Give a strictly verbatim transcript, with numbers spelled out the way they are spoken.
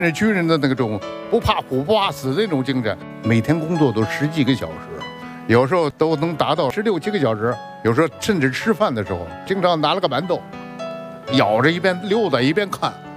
那军人的那种不怕苦不怕死的那种精神，每天工作都十几个小时，有时候都能达到十六七个小时，有时候甚至吃饭的时候，经常拿了个馒头，咬着一边溜达一边看。